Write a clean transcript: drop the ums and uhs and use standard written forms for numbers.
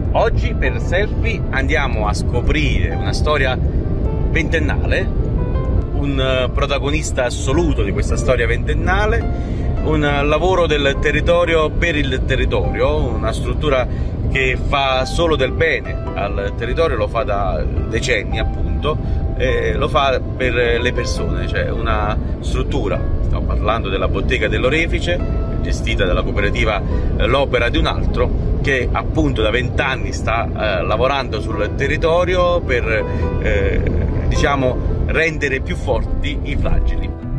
Oggi per Selfie andiamo a scoprire una storia ventennale, un protagonista assoluto di questa storia ventennale, un lavoro del territorio per il territorio, una struttura che fa solo del bene al territorio, lo fa da decenni appunto, lo fa per le persone, cioè una struttura, stiamo parlando della bottega dell'Orefice, gestita dalla cooperativa L'Opera di un Altro, che appunto da 20 anni sta lavorando sul territorio per diciamo rendere più forti i fragili.